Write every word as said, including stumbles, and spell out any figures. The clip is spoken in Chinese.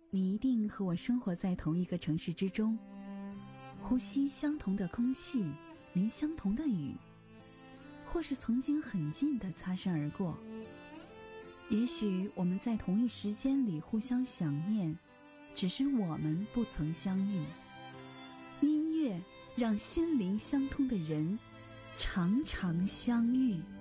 你一定和我生活在同一个城市之中，呼吸相同的空气，淋相同的雨，或是曾经很近的擦身而过。也许我们在同一时间里互相想念，只是我们不曾相遇。音乐让心灵相通的人常常相遇。